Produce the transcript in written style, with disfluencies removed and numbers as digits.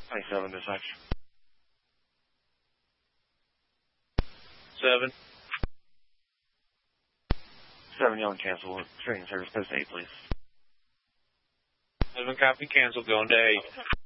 27 dispatch. 7. 7, y'all can cancel. Training service, post 8, please. 7 copy, cancel, going to 8.